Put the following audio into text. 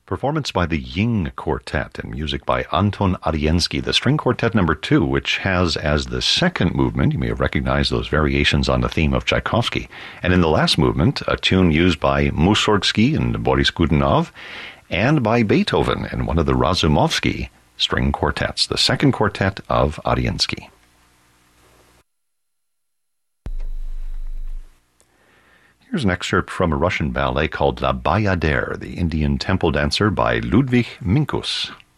Performance by the Ying Quartet and music by Anton Ariensky, the String Quartet No. 2, which has as the second movement, you may have recognized those variations on the theme of Tchaikovsky, and in the last movement, a tune used by Mussorgsky and Boris Godunov, and by Beethoven in one of the Razumovsky string quartets, the second quartet of Ariensky. Here's an excerpt from a Russian ballet called La Bayadere, the Indian Temple Dancer by Ludwig Minkus.